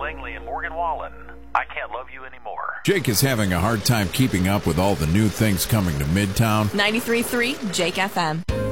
Langley and Morgan Wallen. I Can't Love You Anymore. Jake is having a hard time keeping up with all the new things coming to Midtown. 93.3 Jake FM.